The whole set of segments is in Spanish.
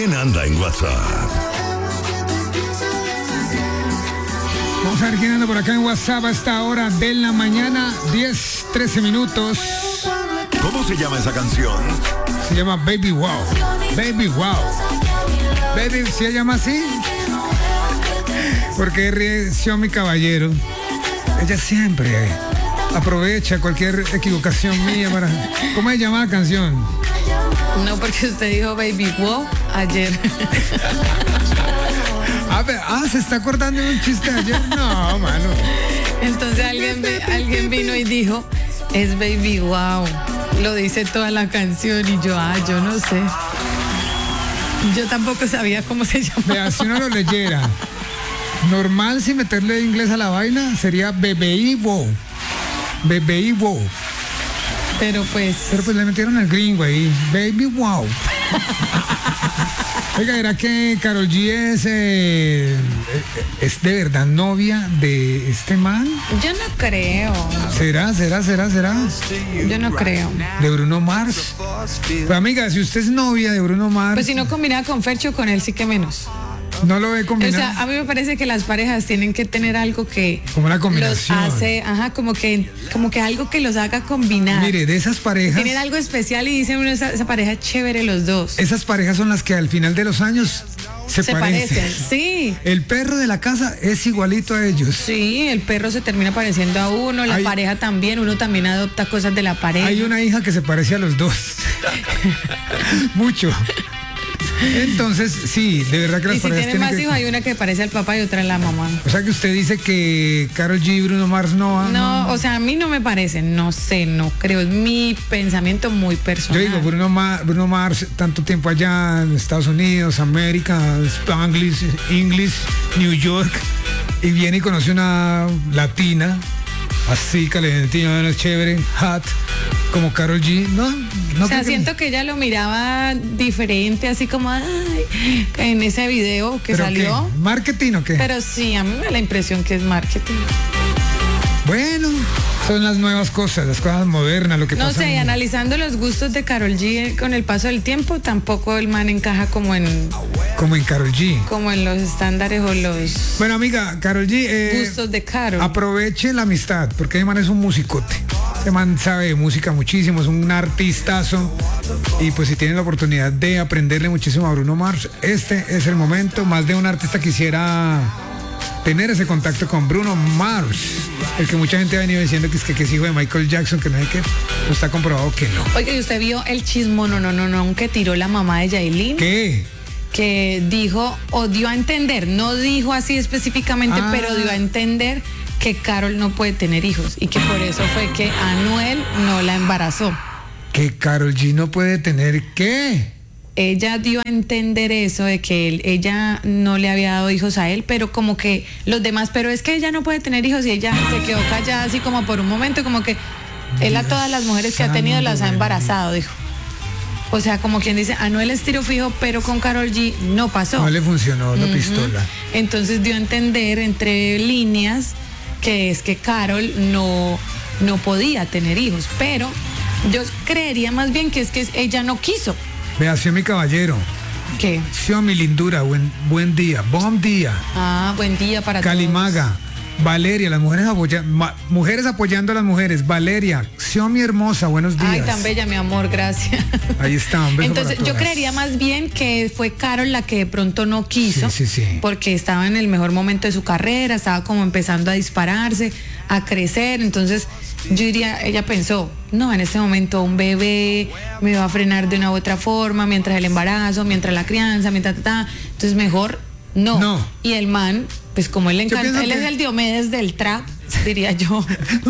¿Quién anda en WhatsApp? Vamos a ver quién anda por acá en WhatsApp a esta hora de la mañana, 10:13 minutos. ¿Cómo se llama esa canción? Se llama Baby Wow. Baby Wow. Baby, ¿se llama así? Porque ríe mi caballero. Ella siempre aprovecha cualquier equivocación mía para... ¿Cómo se llama la canción? No, porque usted dijo Baby Wow ayer. ¿Se está acordando de un chiste de ayer? No, mano. Entonces alguien vino y dijo, es Baby Wow. Lo dice toda la canción y yo no sé. Yo tampoco sabía cómo se llamaba. Vea, si uno lo leyera normal sin meterle inglés a la vaina, sería Baby Wow. Baby Wow. Pero pues le metieron al gringo ahí. Baby Wow. Oiga, ¿era que Karol G es de verdad novia de este man? yo no creo. ¿Será? Yo no creo. ¿De Bruno Mars? Pues amiga, si usted es novia de Bruno Mars... Pues si no combinaba con Fercho, con él sí que menos. No lo ve combinado. O sea, a mí me parece que las parejas tienen que tener algo que como una combinación. Los hace, como que algo que los haga combinar. Mire, de esas parejas... Tienen algo especial y dicen esa pareja chévere los dos. Esas parejas son las que al final de los años se parecen. Sí. El perro de la casa es igualito a ellos. Sí, el perro se termina pareciendo a uno, la pareja también, uno también adopta cosas de la pareja. Hay una hija que se parece a los dos. Mucho. Entonces, sí, de verdad que las y si parejas tienen más hijos, hay una que parece al papá y otra a la mamá. O sea que usted dice que Karol G y Bruno Mars no... No, o sea, a mí no me parece, no sé, no creo, es mi pensamiento muy personal. Yo digo, Bruno Mars, tanto tiempo allá en Estados Unidos, América, Spanglish, English, New York, y viene y conoce una latina, así calentina, chévere, hot, como Karol G, no o sea, siento que ella lo miraba diferente, así como en ese video que salió. ¿Qué? ¿Marketing o qué? Pero sí, a mí me da la impresión que es marketing. Bueno, son las nuevas cosas, las cosas modernas, lo que pasa. No sé, analizando los gustos de Karol G con el paso del tiempo, tampoco el man encaja como en Karol G. Como en los estándares o los... Bueno, amiga, Karol G... gustos de Karol. Aproveche la amistad, porque ese man es un musicote. Ese man sabe de música muchísimo, es un artistazo. Y pues si tienen la oportunidad de aprenderle muchísimo a Bruno Mars, este es el momento. Más de un artista quisiera tener ese contacto con Bruno Mars, el que mucha gente ha venido diciendo que es hijo de Michael Jackson, que no hay que, pues está comprobado que no. Oye, ¿y usted vio el chismo no que tiró la mamá de Yailin? ¿Qué? Que dijo, o dio a entender, no dijo así específicamente, pero dio a entender que Karol no puede tener hijos y que por eso fue que Anuel no la embarazó. ¿Que Karol G no puede tener qué? Ella dio a entender eso de que ella no le había dado hijos a él, pero como que los demás, pero es que ella no puede tener hijos y ella se quedó callada así como por un momento, como que él a todas las mujeres que ha tenido las ha embarazado, dijo. O sea, como quien dice, Anuel es tiro fijo, pero con Karol G no pasó. No le funcionó la pistola. Entonces dio a entender entre líneas que es que Karol no podía tener hijos, pero yo creería más bien que es que ella no quiso. Vea, mi caballero. ¿Qué? Mi lindura, buen día, buen día. Buen día para Calimaga, todos. Valeria, las mujeres apoyando a las mujeres. Valeria, mi hermosa, buenos días. Ay, tan bella, mi amor, gracias. Ahí está, un beso. Entonces, para yo todas. creería más bien que fue Karol la que de pronto no quiso, sí. porque estaba en el mejor momento de su carrera, estaba como empezando a dispararse, a crecer, entonces yo diría, ella pensó, no, en este momento un bebé me va a frenar de una u otra forma, mientras el embarazo, mientras la crianza, mientras entonces mejor no. Y el man, pues como él le encanta, él es el Diomedes del trap, diría yo.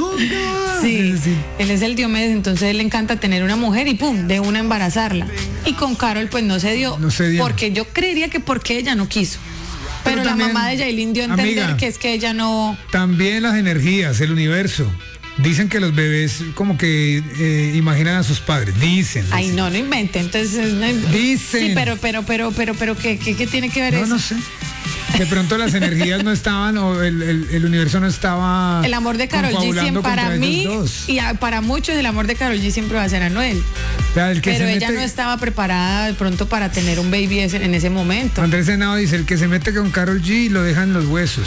Sí, él es el Diomedes, entonces él le encanta tener una mujer y pum, de una embarazarla. Y con Karol pues no se dio, porque yo creería que porque ella no quiso. Pero también, la mamá de Yailin dio a entender, amiga, que es que ella no... También las energías, el universo. Dicen que los bebés como que imaginan a sus padres. Dicen. Ay, no inventen. Entonces, dicen. Sí, pero, ¿qué tiene que ver eso? No sé. De pronto las energías no estaban, o el universo no estaba. El amor de Karol G siempre, para mí y para muchos, el amor de Karol G siempre va a ser Anuel. O sea, el que Pero se ella mete- no estaba preparada de pronto para tener un baby en ese momento. Andrés Henao dice, el que se mete con Karol G lo deja en los huesos.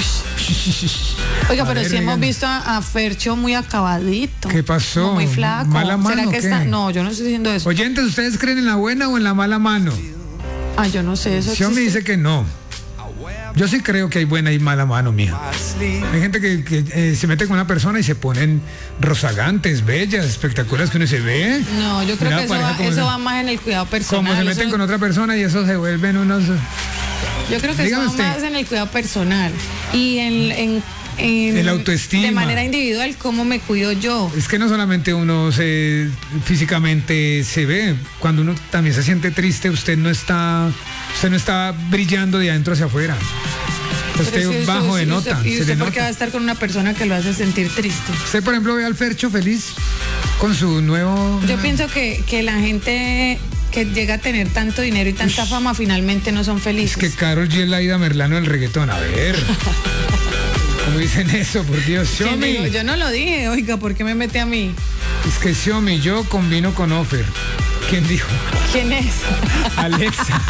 Oiga, A pero ver, sí hemos dígame. visto a Fercho muy acabadito. ¿Qué pasó? Como muy flaco. ¿Mala mano ¿Será o que qué? está? No, yo no estoy diciendo eso. Oyentes, ¿ustedes creen en la buena o en la mala mano? Yo no sé eso. Yo me existe. dice que no. Yo sí creo que hay buena y mala mano, mía. Hay gente que se mete con una persona y se ponen rozagantes, bellas, espectaculares que uno se ve. No, yo creo Mira, que eso, pareja, como eso se- va más en el cuidado personal. Como se meten eso- con otra persona y eso se vuelven unos... Yo creo que eso Dígame va usted. más en el cuidado personal. Y en El autoestima. De manera individual, ¿cómo me cuido yo? Es que no solamente uno físicamente se ve, cuando uno también se siente triste, usted no está brillando de adentro hacia afuera. Usted Pero si bajo de nota, ¿Y se usted le por qué va a nota. estar con una persona que lo hace sentir triste? Usted, por ejemplo, ve al Fercho feliz con su nuevo... Yo pienso que la gente que llega a tener tanto dinero y tanta fama finalmente no son Es felices. que Karol G es la Ida Merlano del reggaetón. A ver. ¿Cómo dicen eso? Por Dios. ¿Quién Xiaomi. dijo? Yo no lo dije, oiga, ¿por qué me mete a mí? Es que Xiaomi, yo combino con Offer. ¿Quién dijo? ¿Quién es? Alexa.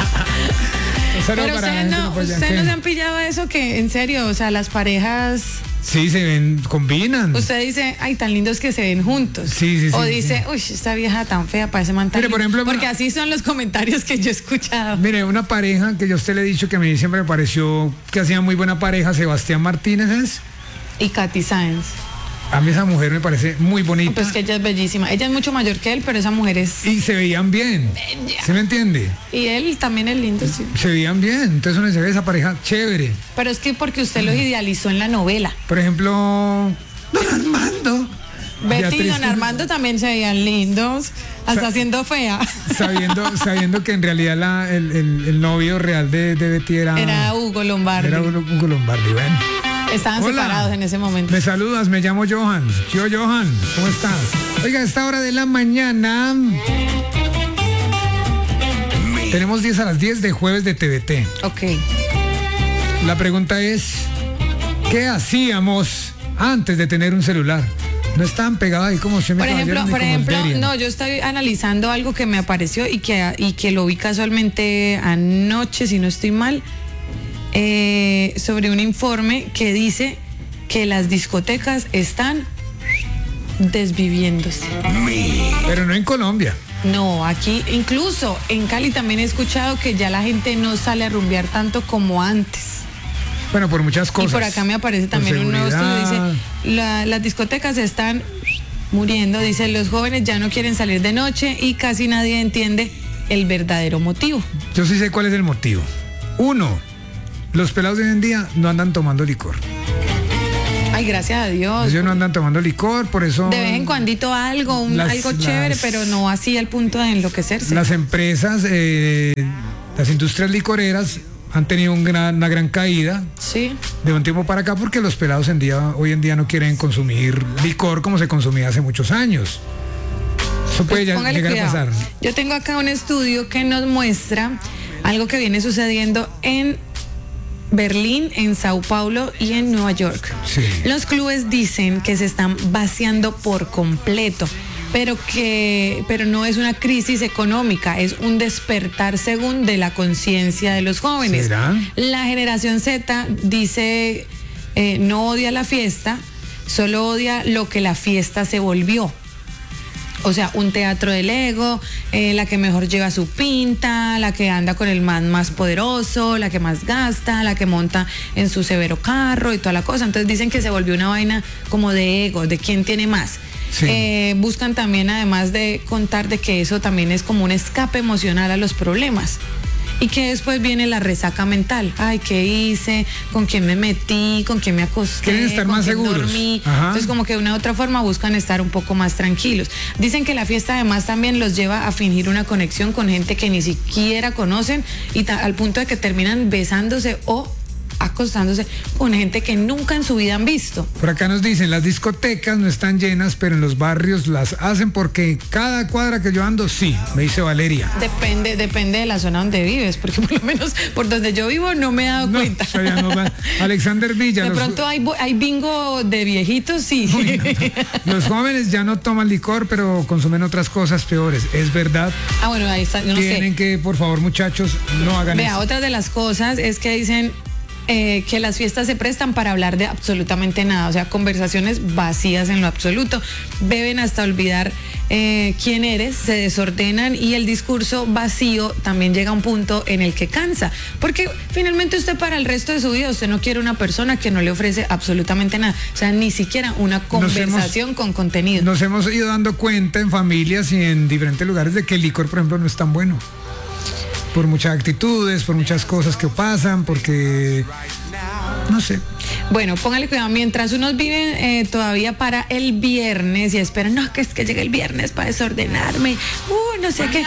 Esa Pero para la ustedes gente no, puede- ustedes ¿qué? no se han pillado eso que, en serio, o sea, las parejas, Sí, se ven, combinan. usted dice, ay, tan lindos que se ven juntos. Sí, sí, sí, O sí. dice, uy, esta vieja tan fea, parece man tan Mire, por lindo". ejemplo, porque así son los comentarios que yo he escuchado. Mire, una pareja que yo a usted le he dicho que a mí siempre me pareció que hacía muy buena pareja, Sebastián Martínez es. Y Katy Sáenz. A mí esa mujer me parece muy bonita. Pues que ella es bellísima. Ella es mucho mayor que él, pero esa mujer es... Y se veían bien. ¿Se me entiende? Y él también es lindo, sí. Se veían bien. Entonces uno se ve esa pareja chévere. Pero es que porque usted los idealizó en la novela. Por ejemplo, Don Armando. Betty y Beatriz, Don Armando también se veían lindos, hasta siendo fea. Sabiendo que en realidad el novio real de Betty Era Hugo Lombardi. era Hugo Lombardi. Bueno. Estaban Hola. separados en ese momento. Me saludas, me llamo Johan. Yo, Johan, ¿cómo estás? Oiga, a esta hora de la mañana tenemos 10 a las 10 de jueves de TVT. Ok. La pregunta es, ¿qué hacíamos antes de tener un celular? No estaban pegados ahí como se me Por ejemplo, no, yo estoy analizando algo que me apareció y que lo vi casualmente anoche, si no estoy mal, sobre un informe que dice que las discotecas están desviviéndose. Pero no en Colombia. No, aquí incluso en Cali también he escuchado que ya la gente no sale a rumbear tanto como antes. Bueno, por muchas cosas. Y por acá me aparece Por también un nuevo estudio, seguridad. dice, las discotecas están muriendo, dice, los jóvenes ya no quieren salir de noche y casi nadie entiende el verdadero motivo. Yo sí sé cuál es el motivo. Uno, los pelados de hoy en día no andan tomando licor. Ay, gracias a Dios. Ellos no andan tomando licor, por eso De vez en cuandito algo, algo chévere, pero no así al punto de enloquecerse. las empresas, las industrias licoreras han tenido una gran caída Sí. de un tiempo para acá porque los pelados hoy en día no quieren consumir licor como se consumía hace muchos años. Eso puede Pues póngale llegar cuidado. a pasar. Yo tengo acá un estudio que nos muestra algo que viene sucediendo en Berlín, en Sao Paulo y en Nueva York. Sí. Los clubes dicen que se están vaciando por completo, pero no es una crisis económica, es un despertar según de la conciencia de los jóvenes. ¿Será? La generación Z dice no odia la fiesta, solo odia lo que la fiesta se volvió. O sea, un teatro del ego, la que mejor lleva su pinta, la que anda con el man más poderoso, la que más gasta, la que monta en su severo carro y toda la cosa. Entonces dicen que se volvió una vaina como de ego, de quién tiene más. Sí. Buscan también, además de contar de que eso también es como un escape emocional a los problemas. Y que después viene la resaca mental. Ay, ¿qué hice? ¿Con quién me metí? ¿Con quién me acosté? Quieren estar ¿Con más quién seguros. dormí? Ajá. Entonces, como que de una u otra forma buscan estar un poco más tranquilos. Dicen que la fiesta además también los lleva a fingir una conexión con gente que ni siquiera conocen y al punto de que terminan besándose o acostándose con gente que nunca en su vida han visto. Por acá nos dicen, las discotecas no están llenas, pero en los barrios las hacen porque cada cuadra que yo ando, sí, me dice Valeria. Depende de la zona donde vives, porque por lo menos por donde yo vivo no me he dado cuenta. Eso ya no va. Alexander Villa. De pronto hay bingo de viejitos, sí. Los jóvenes ya no toman licor, pero consumen otras cosas peores. ¿Es verdad? Ah, bueno, ahí está, yo no sé. Tienen que, por favor, muchachos, no hagan eso. Vea, otra de las cosas es que dicen que las fiestas se prestan para hablar de absolutamente nada, o sea, conversaciones vacías en lo absoluto. Beben hasta olvidar quién eres, se desordenan y el discurso vacío también llega a un punto en el que cansa, porque finalmente usted para el resto de su vida, usted no quiere una persona que no le ofrece absolutamente nada, o sea, ni siquiera una conversación con contenido. Nos hemos ido dando cuenta en familias y en diferentes lugares de que el licor, por ejemplo, no es tan bueno. Por muchas actitudes, por muchas cosas que pasan, porque no sé. Bueno, póngale cuidado, mientras unos viven todavía para el viernes y esperan, no, que es que llegue el viernes para desordenarme, no sé qué.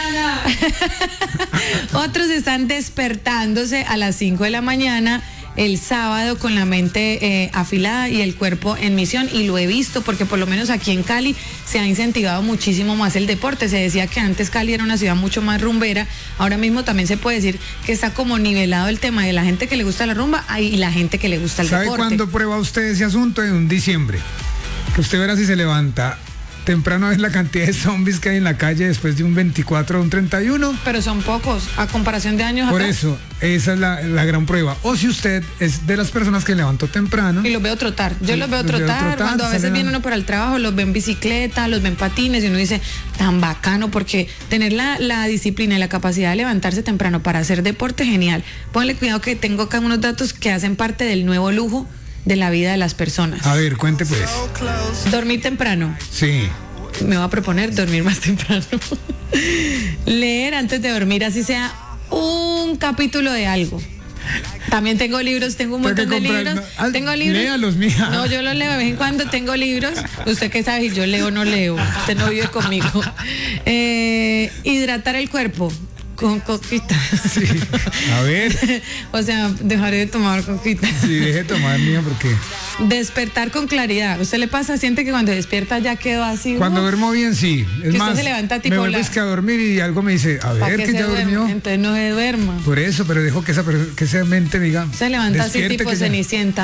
Otros están despertándose a las 5 de la mañana el sábado con la mente afilada y el cuerpo en misión, y lo he visto porque por lo menos aquí en Cali se ha incentivado muchísimo más el deporte. Se decía que antes Cali era una ciudad mucho más rumbera, ahora mismo también se puede decir que está como nivelado el tema de la gente que le gusta la rumba y la gente que le gusta el deporte. ¿Sabe cuándo prueba usted ese asunto? En un diciembre, que usted verá si se levanta temprano, es la cantidad de zombies que hay en la calle después de un 24 o un 31. Pero son pocos, a comparación de años Por atrás. eso, esa es la gran prueba. O si usted es de las personas que levantó temprano. Y los veo trotar. Yo los veo trotar. Cuando a veces viene uno para el trabajo, los ven en bicicleta, los ven patines, y uno dice, tan bacano, porque tener la disciplina y la capacidad de levantarse temprano para hacer deporte, genial. Pónganle cuidado que tengo acá unos datos que hacen parte del nuevo lujo de la vida de las personas. A ver, cuente pues. Dormir temprano. Sí. Me voy a proponer dormir más temprano. Leer antes de dormir, así sea un capítulo de algo. También tengo libros, tengo un montón de libros. Tengo libros. Léalos, mija. No, yo los leo de vez en cuando, tengo libros. Usted qué sabe, si yo leo o no leo. Usted no vive conmigo. Hidratar el cuerpo con coquita. Sí. A ver. O sea, dejaré de tomar coquita. Sí, deje de tomar, mía, porque. Despertar con claridad. ¿Usted le pasa? Siente que cuando despierta ya quedó así. Cuando duermo bien, sí. Es que más, usted se levanta tipo me vuelvo a dormir y algo me dice, a ver, que ya durmió. Entonces no se duerma. Por eso, pero dejo que esa mente diga. Se levanta así tipo Cenicienta.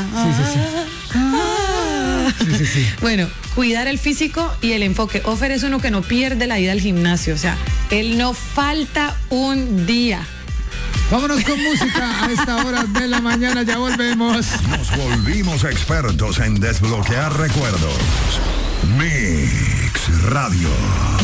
Sí. Bueno, cuidar el físico y el enfoque. Ofer es uno que no pierde la ida al gimnasio, o sea, él no falta un día. Vámonos con música a esta hora de la mañana, ya volvemos. Nos volvimos expertos en desbloquear recuerdos. Mix Radio.